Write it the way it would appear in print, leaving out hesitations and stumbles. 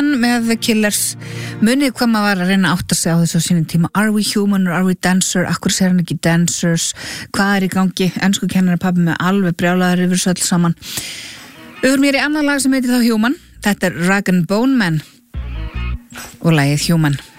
Human með The Killers. Munið hvað maður var að reyna átt að segja á þessu á sínum tíma. Are we human or are we dancer? Akkur segir hann ekki dancers? Hvað í gangi? Ensku kennari pabbi með alveg brjálaður yfir svo öll saman. Við vorum mér í annað lag sem heitir þá Human. Þetta Rag and Bone Man og lagið Human.